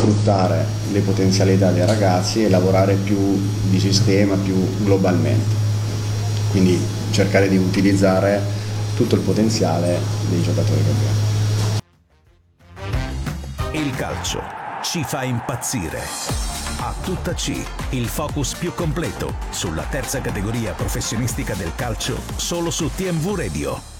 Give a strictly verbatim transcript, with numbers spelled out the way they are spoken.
sfruttare le potenzialità dei ragazzi e lavorare più di sistema, più globalmente. Quindi cercare di utilizzare tutto il potenziale dei giocatori che abbiamo. Il calcio ci fa impazzire. A tutta C, il focus più completo sulla terza categoria professionistica del calcio, solo su T M V Radio.